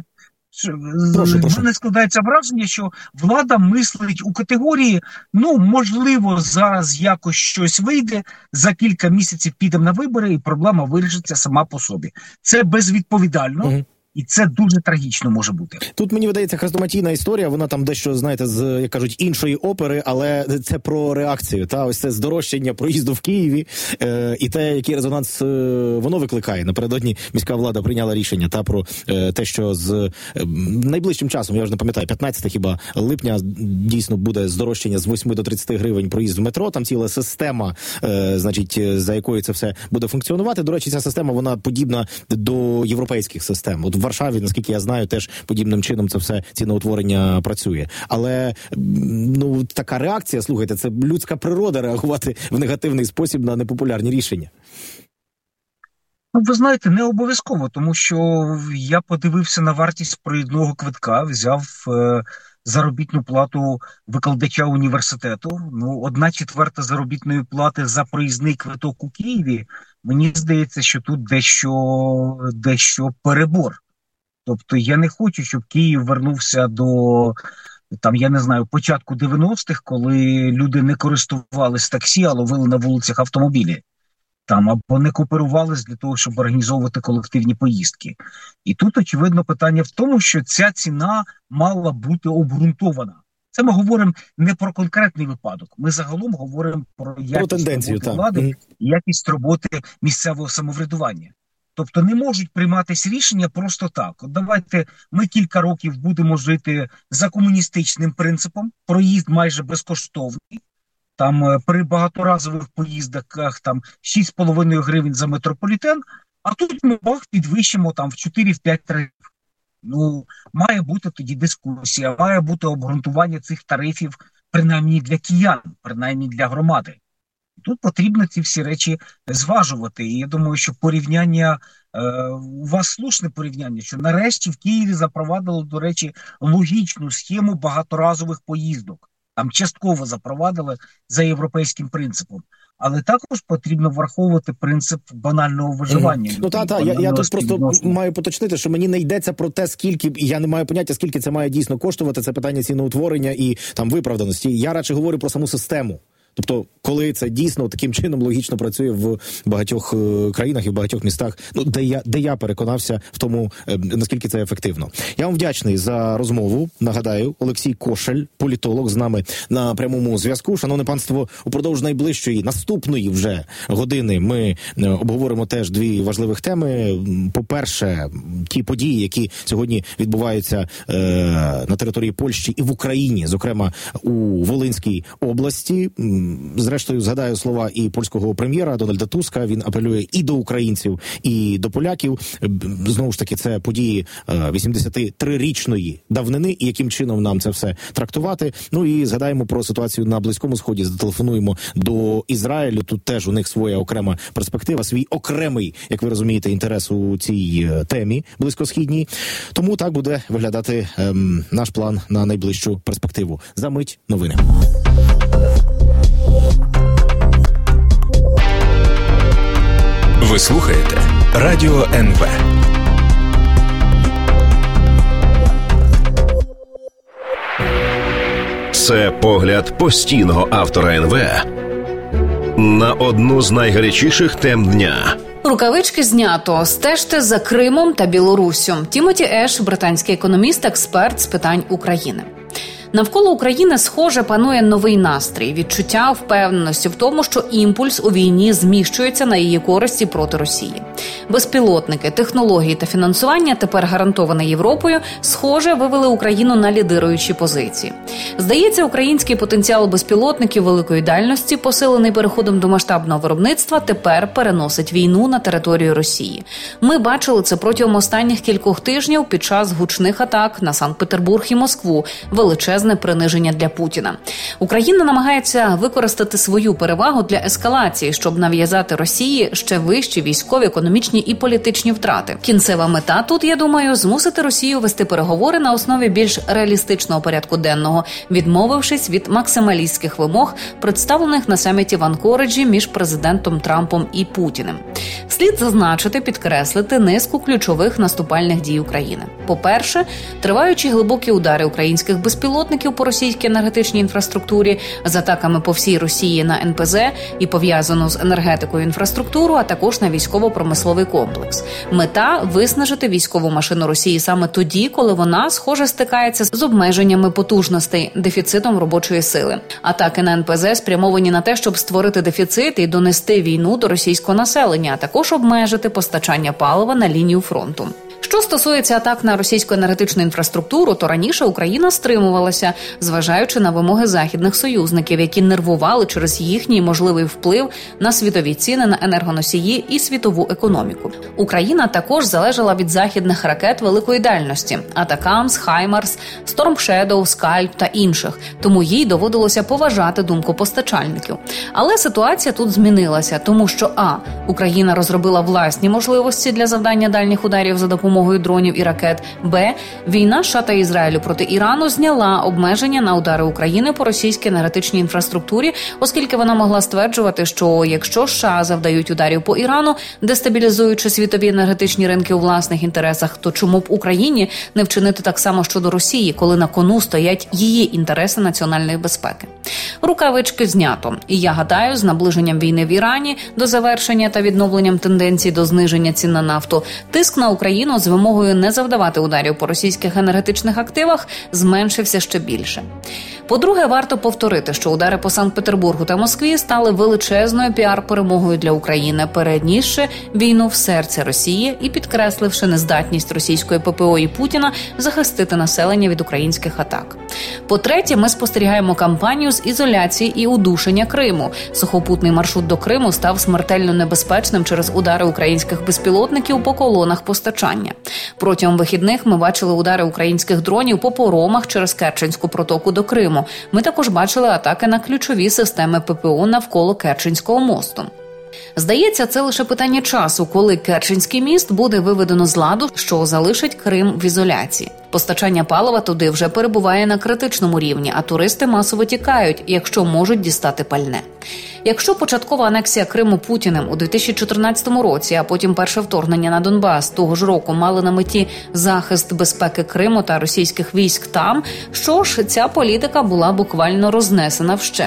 враження, що влада мислить у категорії, можливо, зараз якось щось вийде, за кілька місяців підемо на вибори і проблема вирішиться сама по собі. Це безвідповідально. І це дуже трагічно може бути. Тут, мені видається, хрестоматійна історія, вона там дещо, знаєте, з, як кажуть, іншої опери, але це про реакцію, ось це здорожчання проїзду в Києві, і те, який резонанс воно викликає. Напередодні міська влада прийняла рішення, про те, що з найближчим часом, я вже не пам'ятаю, 15 хіба липня, дійсно буде здорожчання з 8 до 30 гривень проїзд в метро, там ціла система, за якою це все буде функціонувати. До речі, ця система, вона подібна до європейських систем. От в Варшаві, наскільки я знаю, теж подібним чином це все ціноутворення працює. Але, така реакція, слухайте, це людська природа реагувати в негативний спосіб на непопулярні рішення. Ви знаєте, не обов'язково, тому що я подивився на вартість проїзного квитка, взяв заробітну плату викладача університету. 1/4 заробітної плати за проїзний квиток у Києві. Мені здається, що тут дещо перебор. Тобто я не хочу, щоб Київ вернувся до, початку 90-х, коли люди не користувались таксі, а ловили на вулицях автомобілі. Або не кооперувались для того, щоб організовувати колективні поїздки. І тут, очевидно, питання в тому, що ця ціна мала бути обґрунтована. Це ми говоримо не про конкретний випадок. Ми загалом говоримо про якість роботи влади і якість роботи місцевого самоврядування. Тобто не можуть прийматися рішення просто так. От давайте ми кілька років будемо жити за комуністичним принципом, проїзд майже безкоштовний, при багаторазових поїздках 6,5 гривень за метрополітен, а тут ми підвищимо в 4-5 тарифів. Має бути тоді дискусія, має бути обґрунтування цих тарифів, принаймні для киян, принаймні для громади. Тут потрібно ці всі речі зважувати. І я думаю, що порівняння, у вас слушне порівняння, що нарешті в Києві запровадили, до речі, логічну схему багаторазових поїздок. Частково запровадили за європейським принципом. Але також потрібно враховувати принцип банального виживання. Я тут просто маю поточнити, що мені не йдеться про те, скільки, я не маю поняття, скільки це має дійсно коштувати, це питання ціноутворення і виправданості. Я радше говорю про саму систему. Тобто, коли це дійсно таким чином логічно працює в багатьох країнах і в багатьох містах, де я переконався в тому, наскільки це ефективно. Я вам вдячний за розмову. Нагадаю, Олексій Кошель, політолог, з нами на прямому зв'язку. Шановне панство, упродовж найближчої, наступної вже години ми обговоримо теж дві важливих теми. По-перше, ті події, які сьогодні відбуваються на території Польщі і в Україні, зокрема у Волинській області. Зрештою, згадаю слова і польського прем'єра Дональда Туска. Він апелює і до українців, і до поляків. Знову ж таки, це події 83-річної давнини, і яким чином нам це все трактувати. Ну і згадаємо про ситуацію на Близькому Сході, зателефонуємо до Ізраїлю. Тут теж у них своя окрема перспектива, свій окремий, як ви розумієте, інтерес у цій темі близькосхідній. Тому так буде виглядати наш план на найближчу перспективу. За мить новини. Ви слухаєте Радіо НВ. Це погляд постійного автора НВ на одну з найгарячіших тем дня. Рукавички знято. Стежте за Кримом та Білоруссю. Тімоті Еш, британський економіст, експерт з питань України. Навколо України, схоже, панує новий настрій, відчуття впевненості в тому, що імпульс у війні зміщується на її користі проти Росії. Безпілотники, технології та фінансування, тепер гарантоване Європою, схоже, вивели Україну на лідируючі позиції. Здається, український потенціал безпілотників великої дальності, посилений переходом до масштабного виробництва, тепер переносить війну на територію Росії. Ми бачили це протягом останніх кількох тижнів під час гучних атак на Санкт-Петербург і Москву, величезне приниження для Путіна. Україна намагається використати свою перевагу для ескалації, щоб нав'язати Росії ще вищі військові, економічні і політичні втрати. Кінцева мета тут, я думаю, змусити Росію вести переговори на основі більш реалістичного порядку денного, відмовившись від максималістських вимог, представлених на саміті в Анкориджі між президентом Трампом і Путіним. Слід зазначити, підкреслити низку ключових наступальних дій України. По-перше, триваючі глибокі удари українських безпілотників по російській енергетичній інфраструктурі з атаками по всій Росії на НПЗ і пов'язану з енергетикою інфраструктуру, а також на військово-промисловий комплекс. Мета – виснажити військову машину Росії саме тоді, коли вона, схоже, стикається з обмеженнями потужностей, дефіцитом робочої сили. Атаки на НПЗ спрямовані на те, щоб створити дефіцит і донести війну до російського населення, а також обмежити постачання палива на лінію фронту. Що стосується атак на російську енергетичну інфраструктуру, то раніше Україна стримувалася, зважаючи на вимоги західних союзників, які нервували через їхній можливий вплив на світові ціни на енергоносії і світову економіку. Україна також залежала від західних ракет великої дальності – Атакамс, Хаймарс, Storm Shadow, Скальп та інших, тому їй доводилося поважати думку постачальників. Але ситуація тут змінилася, тому що Україна розробила власні можливості для завдання дальніх ударів за допомогою дронів і ракет. Війна США та Ізраїлю проти Ірану зняла обмеження на удари України по російській енергетичній інфраструктурі, оскільки вона могла стверджувати, що якщо США завдають ударів по Ірану, дестабілізуючи світові енергетичні ринки у власних інтересах, то чому б Україні не вчинити так само щодо Росії, коли на кону стоять її інтереси національної безпеки? Рукавички знято. І я гадаю, з наближенням війни в Ірані до завершення та відновленням тенденцій до зниження цін на нафту, тиск на Україну з вимогою не завдавати ударів по російських енергетичних активах зменшився ще більше. По-друге, варто повторити, що удари по Санкт-Петербургу та Москві стали величезною піар-перемогою для України, перенісши війну в серце Росії і підкресливши нездатність російської ППО і Путіна захистити населення від українських атак. По-третє, ми спостерігаємо кампанію з ізоляції і удушення Криму. Сухопутний маршрут до Криму став смертельно небезпечним через удари українських безпілотників по колонах постачання. Протягом вихідних ми бачили удари українських дронів по поромах через Керченську протоку до Криму. Ми також бачили атаки на ключові системи ППО навколо Керченського мосту. Здається, це лише питання часу, коли Керченський міст буде виведено з ладу, що залишить Крим в ізоляції. Постачання палива туди вже перебуває на критичному рівні, а туристи масово тікають, якщо можуть дістати пальне. Якщо початкова анексія Криму Путіним у 2014 році, а потім перше вторгнення на Донбас того ж року мали на меті захист безпеки Криму та російських військ там, що ж, ця політика була буквально рознесена вщент.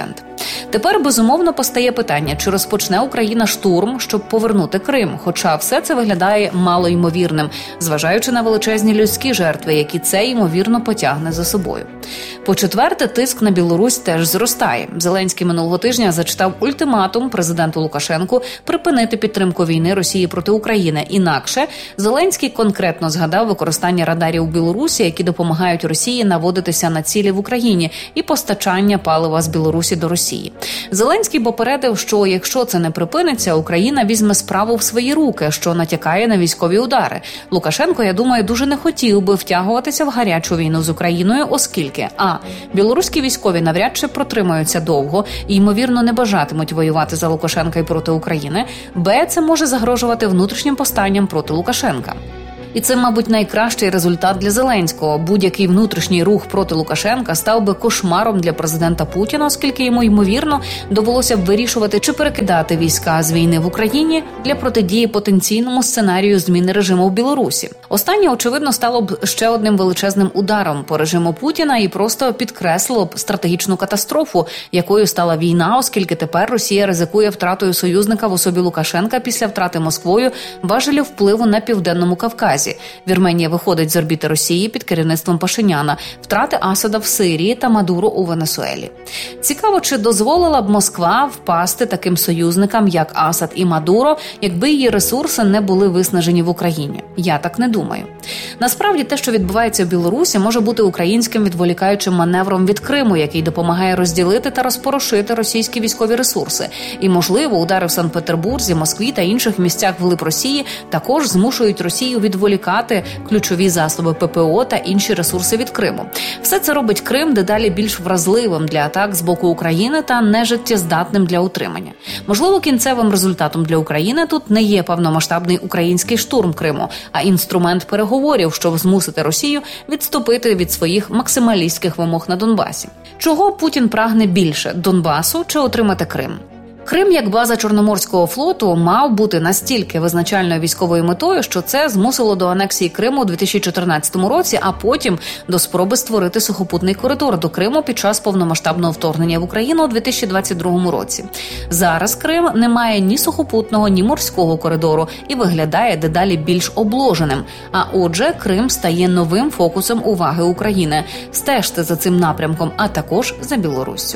Тепер, безумовно, постає питання, чи розпочне Україна штурм, щоб повернути Крим, хоча все це виглядає малоймовірним, зважаючи на величезні людські жертви, які це, ймовірно, потягне за собою. По-четверте, тиск на Білорусь теж зростає. Зеленський минулого тижня зачитав ультиматум президенту Лукашенку припинити підтримку війни Росії проти України. Інакше Зеленський конкретно згадав використання радарів у Білорусі, які допомагають Росії наводитися на цілі в Україні, і постачання палива з Білорусі до Росії. Зеленський попередив, що якщо це не припиниться, Україна візьме справу в свої руки, що натякає на військові удари. Лукашенко, я думаю, дуже не хотів би втягуватися в гарячу війну з Україною, оскільки а. білоруські військові навряд чи протримаються довго і, ймовірно, не бажатимуть воювати за Лукашенка і проти України, б. це може загрожувати внутрішнім повстанням проти Лукашенка. І це, мабуть, найкращий результат для Зеленського. Будь-який внутрішній рух проти Лукашенка став би кошмаром для президента Путіна, оскільки йому, ймовірно, довелося б вирішувати, чи перекидати війська з війни в Україні для протидії потенційному сценарію зміни режиму в Білорусі. Останнє, очевидно, стало б ще одним величезним ударом по режиму Путіна і просто підкреслило б стратегічну катастрофу, якою стала війна, оскільки тепер Росія ризикує втратою союзника в особі Лукашенка після втрати Москвою важелів впливу на Південному Кавказі. Вірменія виходить з орбіти Росії під керівництвом Пашиняна, втрати Асада в Сирії та Мадуро у Венесуелі. Цікаво, чи дозволила б Москва впасти таким союзникам, як Асад і Мадуро, якби її ресурси не були виснажені в Україні? Я так не думаю. Насправді, те, що відбувається в Білорусі, може бути українським відволікаючим маневром від Криму, який допомагає розділити та розпорошити російські військові ресурси. І, можливо, удари в Санкт-Петербурзі, Москві та інших місцях вглиб Росії також змушують Росію відволікати ключові засоби ППО та інші ресурси від Криму. Все це робить Крим дедалі більш вразливим для атак з боку України та нежиттєздатним для утримання. Можливо, кінцевим результатом для України тут не є повномасштабний український штурм Криму, а інструмент переговорів, щоб змусити Росію відступити від своїх максималістських вимог на Донбасі. Чого Путін прагне більше – Донбасу чи отримати Крим? Крим, як база Чорноморського флоту, мав бути настільки визначальною військовою метою, що це змусило до анексії Криму у 2014 році, а потім до спроби створити сухопутний коридор до Криму під час повномасштабного вторгнення в Україну у 2022 році. Зараз Крим не має ні сухопутного, ні морського коридору і виглядає дедалі більш обложеним. А отже, Крим стає новим фокусом уваги України. Стежте за цим напрямком, а також за Білоруссю.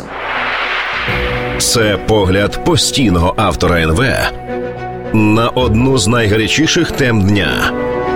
Це погляд постійного автора НВ на одну з найгарячіших тем дня.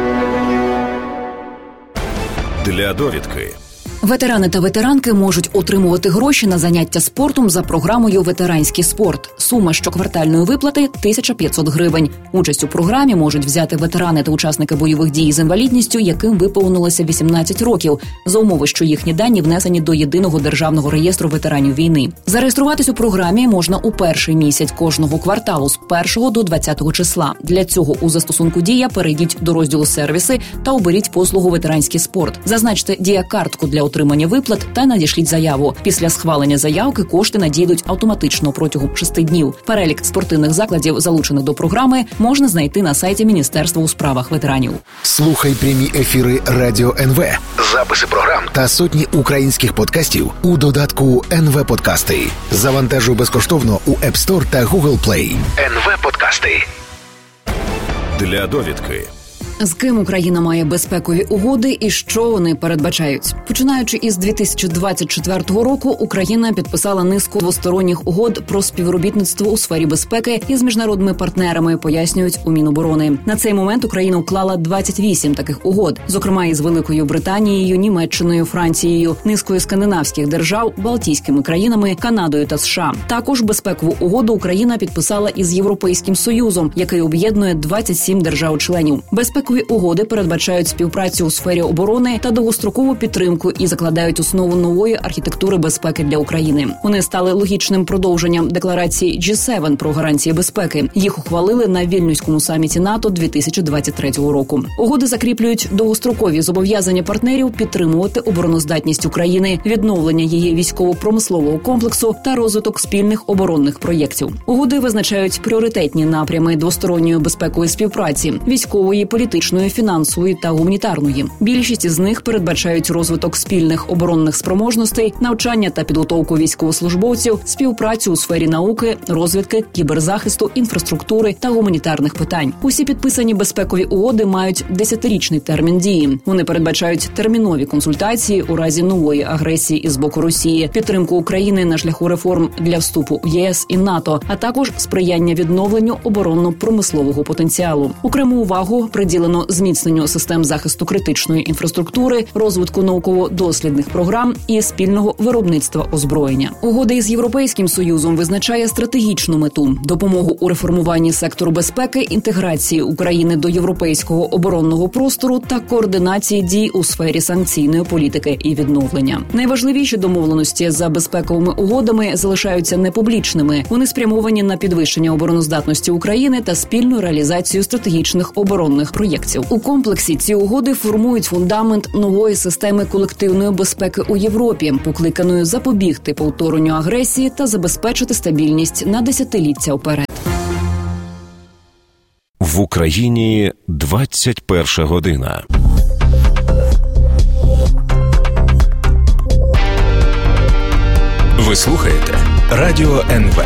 Для довідки. Ветерани та ветеранки можуть отримувати гроші на заняття спортом за програмою «Ветеранський спорт». Сума щоквартальної виплати – 1500 гривень. Участь у програмі можуть взяти ветерани та учасники бойових дій з інвалідністю, яким виповнилося 18 років, за умови, що їхні дані внесені до Єдиного державного реєстру ветеранів війни. Зареєструватись у програмі можна у перший місяць кожного кварталу з 1 до 20 числа. Для цього у застосунку «Дія» перейдіть до розділу «Сервіси» та оберіть послугу «Ветеранський спорт». Зазначте «Дія-картку» для отримання виплат та надішліть заяву. Після схвалення заявки кошти надійдуть автоматично протягом 6 днів. Перелік спортивних закладів, залучених до програми, можна знайти на сайті Міністерства у справах ветеранів. Слухай прямі ефіри Радіо НВ, записи програм та сотні українських подкастів у додатку НВ Подкасти. Завантажуй безкоштовно у App Store та Google Play. НВ Подкасти. Для довідки. З ким Україна має безпекові угоди і що вони передбачають? Починаючи із 2024 року, Україна підписала низку двосторонніх угод про співробітництво у сфері безпеки із міжнародними партнерами, пояснюють у Міноборони. На цей момент Україна уклала 28 таких угод, зокрема із Великою Британією, Німеччиною, Францією, низкою скандинавських держав, Балтійськими країнами, Канадою та США. Також безпекову угоду Україна підписала із Європейським Союзом, який об'єднує 27 держав-членів. Безпекові угоди передбачають співпрацю у сфері оборони та довгострокову підтримку і закладають основу нової архітектури безпеки для України. Вони стали логічним продовженням декларації G7 про гарантії безпеки. Їх ухвалили на Вільнюському саміті НАТО 2023 року. Угоди закріплюють довгострокові зобов'язання партнерів підтримувати обороноздатність України, відновлення її військово-промислового комплексу та розвиток спільних оборонних проєктів. Угоди визначають пріоритетні напрями двосторонньої безпекової співпраці – військової, політичної політичної, фінансової та гуманітарної. Більшість із них передбачають розвиток спільних оборонних спроможностей, навчання та підготовку військовослужбовців, співпрацю у сфері науки, розвідки, кіберзахисту, інфраструктури та гуманітарних питань. Усі підписані безпекові угоди мають 10-річний термін дії. Вони передбачають термінові консультації у разі нової агресії із боку Росії, підтримку України на шляху реформ для вступу в ЄС і НАТО, а також сприяння відновленню оборонно-промислового потенціалу. Окрему увагу приділено зміцненню систем захисту критичної інфраструктури, розвитку науково-дослідних програм і спільного виробництва озброєння. Угода із Європейським Союзом визначає стратегічну мету – допомогу у реформуванні сектору безпеки, інтеграції України до європейського оборонного простору та координації дій у сфері санкційної політики і відновлення. Найважливіші домовленості за безпековими угодами залишаються непублічними. Вони спрямовані на підвищення обороноздатності України та спільну реалізацію стратегічних оборонних проєктів. У комплексі ці угоди формують фундамент нової системи колективної безпеки у Європі, покликаної запобігти повторенню агресії та забезпечити стабільність на десятиліття вперед. В Україні 21 година. Ви слухаєте Радіо НВ.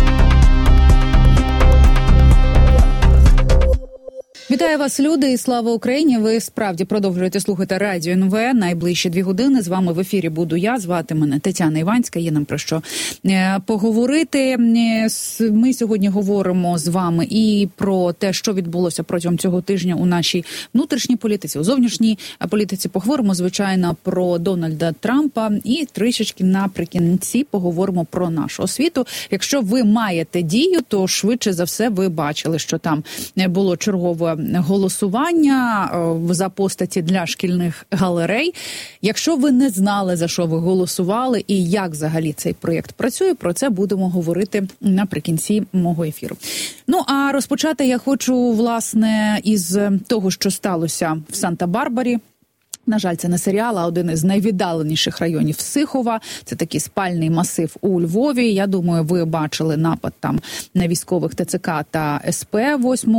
Вітаю вас, люди, і слава Україні! Ви справді продовжуєте слухати Радіо НВ. Найближчі 2 години з вами в ефірі буду я. Звати мене Тетяна Іванська. Є нам про що поговорити. Ми сьогодні говоримо з вами і про те, що відбулося протягом цього тижня у нашій внутрішній політиці, у зовнішній політиці. Поговоримо, звичайно, про Дональда Трампа і трішечки наприкінці поговоримо про нашу освіту. Якщо ви маєте Дію, то швидше за все ви бачили, що там було чергове голосування за постаті для шкільних галерей. Якщо ви не знали, за що ви голосували і як взагалі цей проєкт працює, про це будемо говорити наприкінці мого ефіру. Ну, а розпочати я хочу, власне, із того, що сталося в Санта-Барбарі. На жаль, це не серіал, а один із найвіддаленіших районів Сихова. Це такий спальний масив у Львові. Я думаю, ви бачили напад там на військових ТЦК та СП 8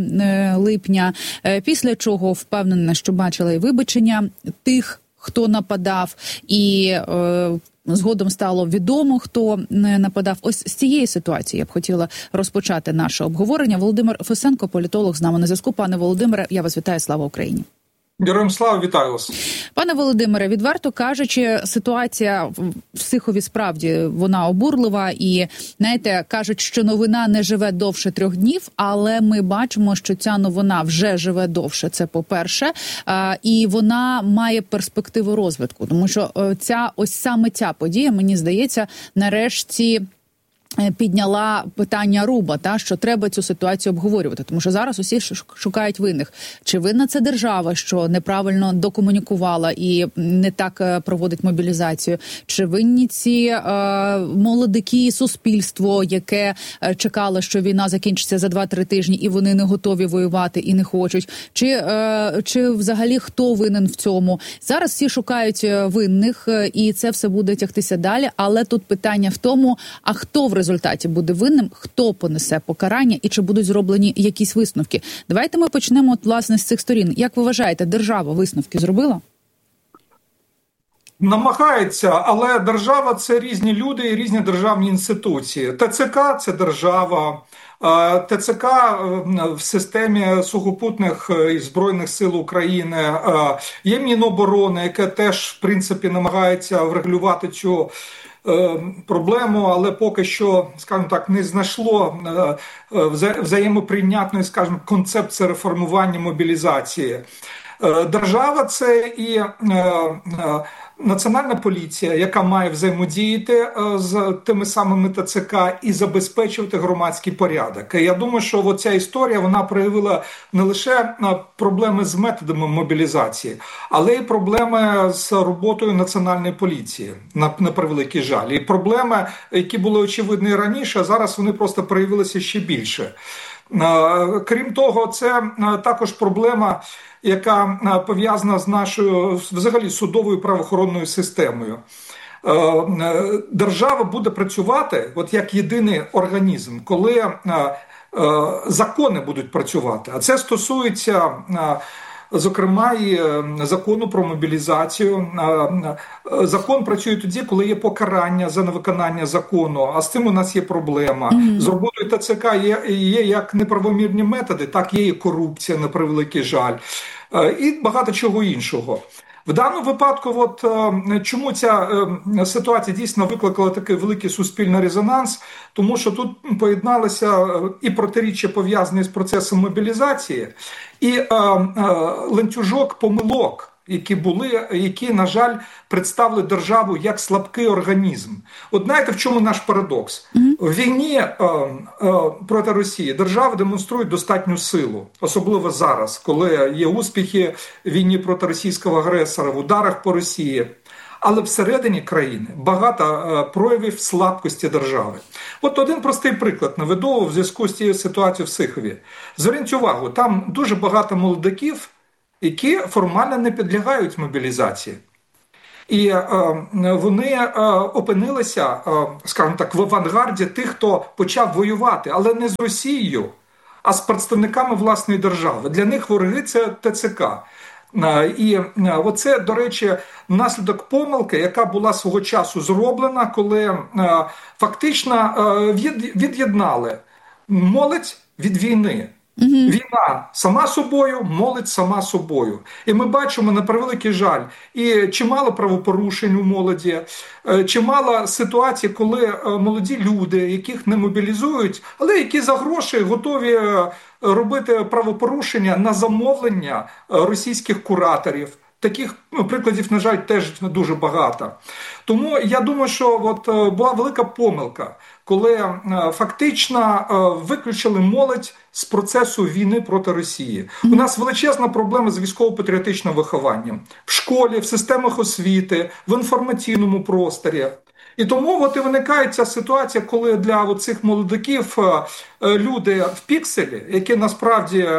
липня. Після чого впевнена, що бачили і вибачення тих, хто нападав, і згодом стало відомо, хто нападав. Ось з цієї ситуації я б хотіла розпочати наше обговорення. Володимир Фесенко, політолог, з нами на зв'язку. Пане Володимире, я вас вітаю. Слава Україні! Героям слава, вітаю вас. Пане Володимире, відверто кажучи, ситуація в Сихові справді вона обурлива і, знаєте, кажуть, що новина не живе довше 3 днів, але ми бачимо, що ця новина вже живе довше, це по-перше, і вона має перспективу розвитку, тому що саме ця подія, мені здається, нарешті підняла питання руба, що треба цю ситуацію обговорювати. Тому що зараз усі шукають винних. Чи винна це держава, що неправильно докомунікувала і не так проводить мобілізацію? Чи винні ці молодики, суспільство, яке чекало, що війна закінчиться за 2-3 тижні, і вони не готові воювати і не хочуть? Чи взагалі хто винен в цьому? Зараз всі шукають винних, і це все буде тягтися далі. Але тут питання в тому, а хто в результаті буде винним, хто понесе покарання і чи будуть зроблені якісь висновки. Давайте ми почнемо, власне, з цих сторін. Як ви вважаєте, держава висновки зробила? Намагається, але держава – це різні люди і різні державні інституції. ТЦК – це держава. ТЦК в системі сухопутних і Збройних сил України. Є Міноборони, яке теж, в принципі, намагається врегулювати цю проблему, але поки що, скажімо так, не знайшло взаємоприйнятної, скажімо, концепції реформування мобілізації. Держава – це і Національна поліція, яка має взаємодіяти з тими самими ТЦК і забезпечувати громадський порядок. І я думаю, що ця історія, вона проявила не лише проблеми з методами мобілізації, але й проблеми з роботою Національної поліції, на превеликий жаль. І проблеми, які були очевидні раніше, зараз вони просто проявилися ще більше. Крім того, це також проблема, яка пов'язана з нашою взагалі судовою правоохоронною системою. Держава буде працювати як єдиний організм, коли закони будуть працювати. А це стосується, зокрема, і закону про мобілізацію. Закон працює тоді, коли є покарання за невиконання закону, а з цим у нас є проблема. З роботою ТЦК є як неправомірні методи, так є і корупція, на превеликий жаль, і багато чого іншого. В даному випадку, чому ця ситуація дійсно викликала такий великий суспільний резонанс, тому що тут поєдналися і протиріччя, пов'язані з процесом мобілізації, і ланцюжок помилок, які, на жаль, представили державу як слабкий організм. От знаєте, в чому наш парадокс? В війні проти Росії держави демонструють достатню силу, особливо зараз, коли є успіхи в війні проти російського агресора, в ударах по Росії. Але всередині країни багато проявів слабкості держави. От один простий приклад наведу в зв'язку з цією ситуацією в Сихові. Зверніть увагу, там дуже багато молодиків, які формально не підлягають мобілізації. І вони опинилися, скажімо так, в авангарді тих, хто почав воювати, але не з Росією, а з представниками власної держави. Для них вороги – це ТЦК. І оце, до речі, наслідок помилки, яка була свого часу зроблена, коли фактично від'єднали молодь від війни. Війна сама собою, молодь сама собою. І ми бачимо, на превеликий жаль, і чимало правопорушень у молоді, чимало ситуацій, коли молоді люди, яких не мобілізують, але які за гроші готові робити правопорушення на замовлення російських кураторів. Таких прикладів, на жаль, теж дуже багато. Тому я думаю, що була велика помилка, коли фактично виключили молодь з процесу війни проти Росії. У нас величезна проблема з військово-патріотичним вихованням. В школі, в системах освіти, в інформаційному просторі. І тому і виникає ця ситуація, коли для цих молодиків люди в пікселі, які насправді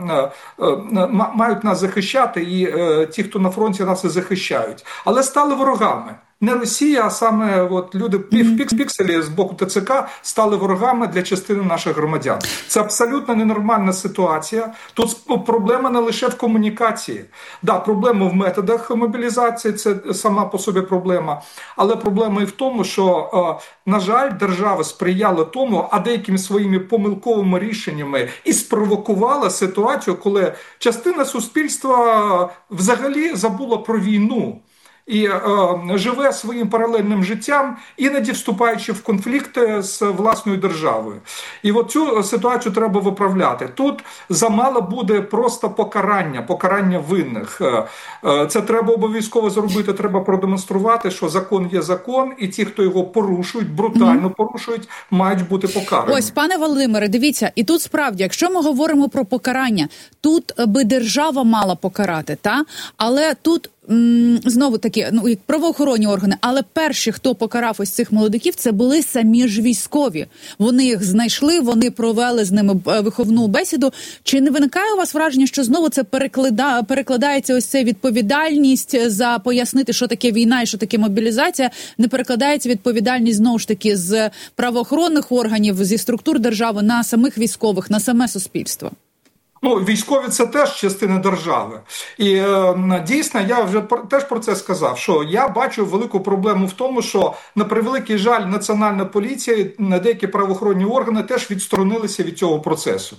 мають нас захищати, і ті, хто на фронті, нас і захищають, але стали ворогами. Не Росія, а саме люди в пікселі з боку ТЦК стали ворогами для частини наших громадян. Це абсолютно ненормальна ситуація. Тут проблема не лише в комунікації. Да, проблема в методах мобілізації, це сама по собі проблема. Але проблема і в тому, що, на жаль, держава сприяла тому, а деякими своїми помилковими рішеннями і спровокувала ситуацію, коли частина суспільства взагалі забула про війну. І живе своїм паралельним життям, іноді вступаючи в конфлікти з власною державою. І цю ситуацію треба виправляти. Тут замало буде просто покарання винних. Це треба обов'язково зробити, треба продемонструвати, що закон є закон, і ті, хто його порушують, брутально порушують, мають бути покарані. Ось, пане Володимире, дивіться, і тут справді, якщо ми говоримо про покарання, тут би держава мала покарати, але тут знову таки, правоохоронні органи, але перші, хто покарав ось цих молодиків, це були самі ж військові. Вони їх знайшли, вони провели з ними виховну бесіду. Чи не виникає у вас враження, що знову це перекладається ось ця відповідальність за пояснити, що таке війна і що таке мобілізація, не перекладається відповідальність знову ж таки з правоохоронних органів, зі структур держави на самих військових, на саме суспільство? Військові – це теж частина держави. І дійсно, я вже теж про це сказав, що я бачу велику проблему в тому, що, на превеликий жаль, Національна поліція, деякі правоохоронні органи теж відсторонилися від цього процесу.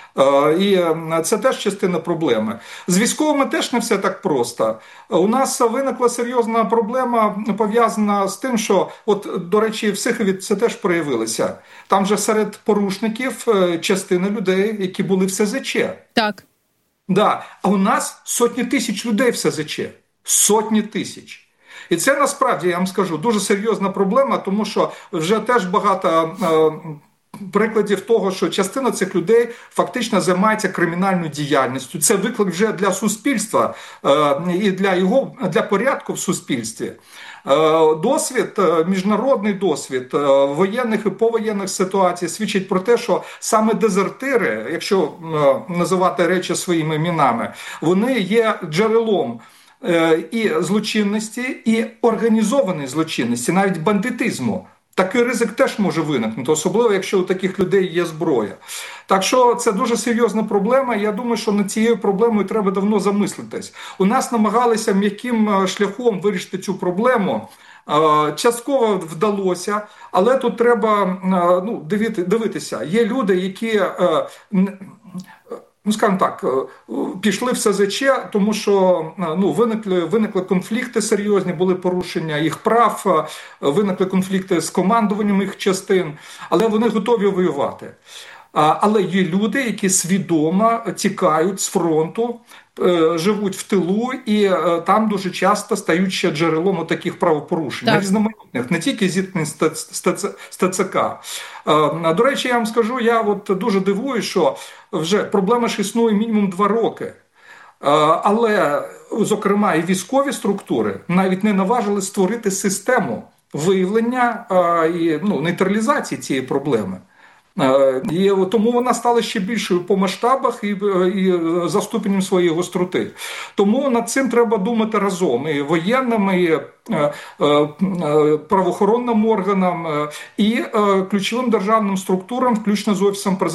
І це теж частина проблеми. З військовими теж не все так просто. У нас виникла серйозна проблема, пов'язана з тим, що, до речі, в Сихові це теж проявилося. Там же серед порушників частина людей, які були в СЗЧ. Так. Да. А у нас сотні тисяч людей в СЗЧ. Сотні тисяч. І це насправді, я вам скажу, дуже серйозна проблема, тому що вже теж багато прикладів того, що частина цих людей фактично займається кримінальною діяльністю. Це виклик вже для суспільства і для порядку в суспільстві. Міжнародний досвід воєнних і повоєнних ситуацій свідчить про те, що саме дезертири, якщо називати речі своїми іменами, вони є джерелом і злочинності, і організованої злочинності, навіть бандитизму. Такий ризик теж може виникнути, особливо, якщо у таких людей є зброя. Так що це дуже серйозна проблема. Я думаю, що над цією проблемою треба давно замислитись. У нас намагалися м'яким шляхом вирішити цю проблему. Частково вдалося, але тут треба дивитися. Є люди, які, скажімо так, пішли в СЗЧ, тому що виникли конфлікти серйозні, були порушення їх прав, виникли конфлікти з командуванням їх частин, але вони готові воювати. Але є люди, які свідомо тікають з фронту, живуть в тилу і там дуже часто стають ще джерелом таких правопорушень, різноманітних, не тільки зіткнень з ТЦК. До речі, я вам скажу, я дуже дивуюсь, що вже проблема ж існує мінімум 2 роки. Але, зокрема, і військові структури навіть не наважили створити систему виявлення і нейтралізації цієї проблеми. І тому вона стала ще більшою по масштабах і за ступенем своєї гостроти. Тому над цим треба думати разом і воєнним, і правоохоронним органам, і ключовим державним структурам, включно з Офісом президента.